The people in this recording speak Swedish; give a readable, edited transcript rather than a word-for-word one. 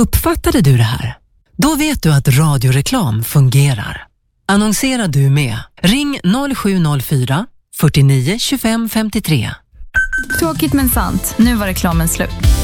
Uppfattade du det här? Då vet du att radioreklam fungerar. Annonsera du med. Ring 0704 49 25 53. Tråkigt men sant. Nu var reklamen slut.